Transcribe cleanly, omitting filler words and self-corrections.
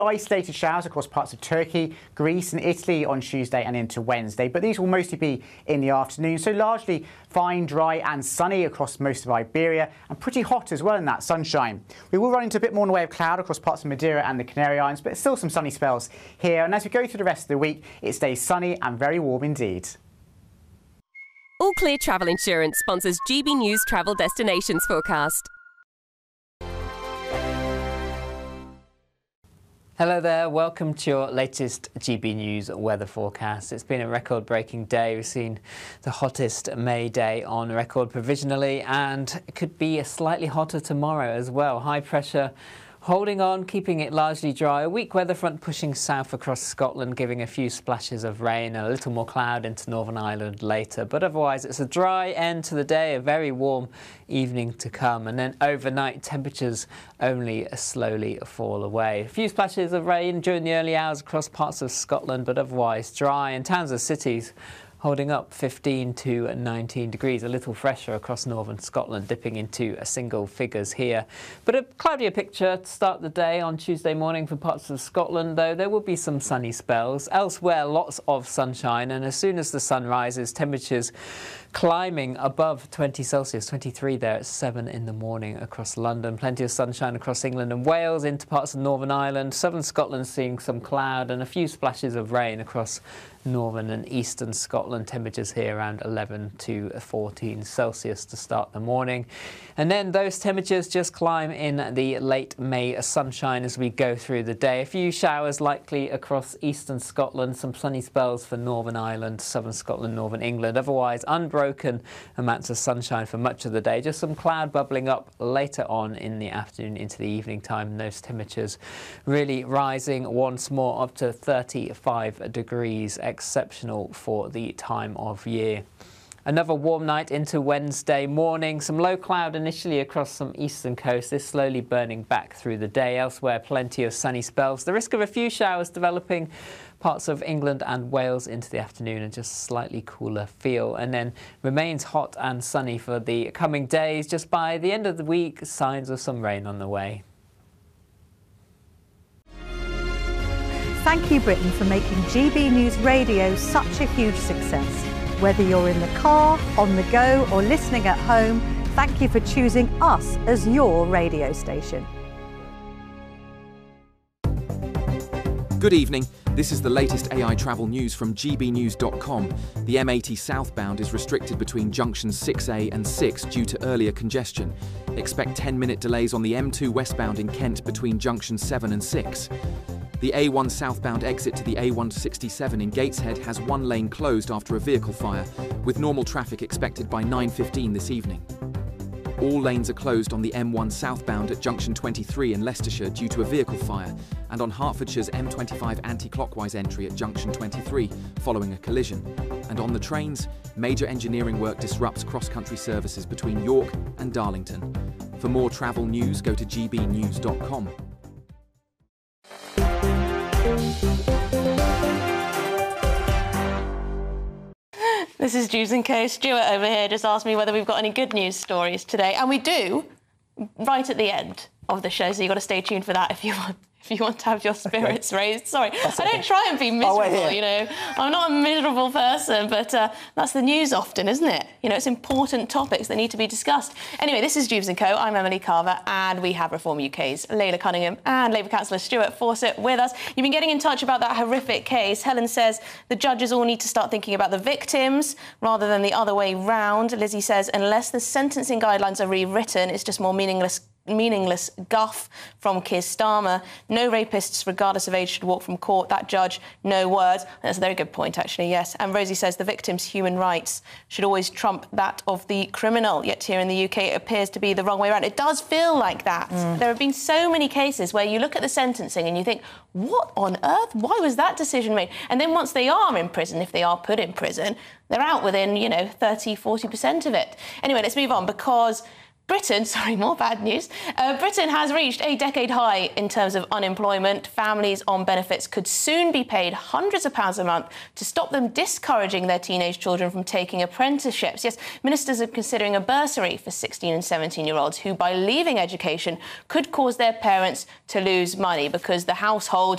Isolated showers across parts of Turkey, Greece and Italy on Tuesday and into Wednesday, but these will mostly be in the afternoon, so largely fine, dry and sunny across most of Iberia and pretty hot as well in that sunshine. We will run into a bit more in the way of cloud across parts of Madeira and the Canary Islands, but still some sunny spells here, and as we go through the rest of the week it stays sunny and very warm indeed. All Clear Travel Insurance sponsors GB News Travel Destinations Forecast. Hello there, welcome to your latest GB News weather forecast. It's been a record-breaking day. We've seen the hottest May day on record provisionally, and it could be a slightly hotter tomorrow as well. High pressure holding on, keeping it largely dry. A weak weather front pushing south across Scotland, giving a few splashes of rain and a little more cloud into Northern Ireland later. But otherwise, it's a dry end to the day, a very warm evening to come. And then overnight, temperatures only slowly fall away. A few splashes of rain during the early hours across parts of Scotland, but otherwise dry. In towns and cities, holding up 15 to 19 degrees, a little fresher across northern Scotland, dipping into single figures here. But a cloudier picture to start the day on Tuesday morning for parts of Scotland, though there will be some sunny spells. Elsewhere, lots of sunshine, and as soon as the sun rises, temperatures climbing above 20 Celsius, 23 there at 7 in the morning across London. Plenty of sunshine across England and Wales into parts of Northern Ireland. Southern Scotland seeing some cloud and a few splashes of rain across northern and eastern Scotland. Temperatures here around 11 to 14 Celsius to start the morning. And then those temperatures just climb in the late May sunshine as we go through the day. A few showers likely across eastern Scotland, some sunny spells for Northern Ireland, southern Scotland, northern England. Otherwise unbroken amounts of sunshine for much of the day. Just some cloud bubbling up later on in the afternoon into the evening time. And those temperatures really rising once more up to 35 degrees. Exceptional for the time of year. Another warm night into Wednesday morning. Some low cloud initially across some eastern coast. This slowly burning back through the day. Elsewhere, plenty of sunny spells. The risk of a few showers developing parts of England and Wales into the afternoon, and just slightly cooler feel. And then remains hot and sunny for the coming days. Just by the end of the week, signs of some rain on the way. Thank you, Britain, for making GB News Radio such a huge success. Whether you're in the car, on the go, or listening at home, thank you for choosing us as your radio station. Good evening. This is the latest AI travel news from gbnews.com. The M80 southbound is restricted between junctions 6A and 6 due to earlier congestion. Expect 10-minute delays on the M2 westbound in Kent between junctions 7 and 6. The A1 southbound exit to the A167 in Gateshead has one lane closed after a vehicle fire, with normal traffic expected by 9:15 this evening. All lanes are closed on the M1 southbound at junction 23 in Leicestershire due to a vehicle fire, and on Hertfordshire's M25 anti-clockwise entry at junction 23 following a collision. And on the trains, major engineering work disrupts cross-country services between York and Darlington. For more travel news, go to gbnews.com. This is Juice and Co. Stuart over here just asked me whether we've got any good news stories today, and we do, right at the end of the show, so you've got to stay tuned for that if you want to have your spirits raised. Sorry, I don't try and be miserable, you know. I'm not a miserable person, but that's the news often, isn't it? You know, it's important topics that need to be discussed. Anyway, this is Jubes & Co. I'm Emily Carver, and we have Reform UK's Layla Cunningham and Labour Councillor Stuart Fawcett with us. You've been getting in touch about that horrific case. Helen says the judges all need to start thinking about the victims rather than the other way round. Lizzie says unless the sentencing guidelines are rewritten, it's just more meaningless guff from Keir Starmer. No rapists, regardless of age, should walk from court. That judge, no words. That's a very good point, actually, yes. And Rosie says the victim's human rights should always trump that of the criminal. Yet here in the UK, it appears to be the wrong way around. It does feel like that. There have been so many cases where you look at the sentencing and you think, what on earth? Why was that decision made? And then once they are in prison, if they are put in prison, they're out within, 30, 40% of it. Anyway, let's move on, because Britain, more bad news. Britain has reached a decade high in terms of unemployment. Families on benefits could soon be paid hundreds of pounds a month to stop them discouraging their teenage children from taking apprenticeships. Yes, ministers are considering a bursary for 16 and 17-year-olds who, by leaving education, could cause their parents to lose money because the household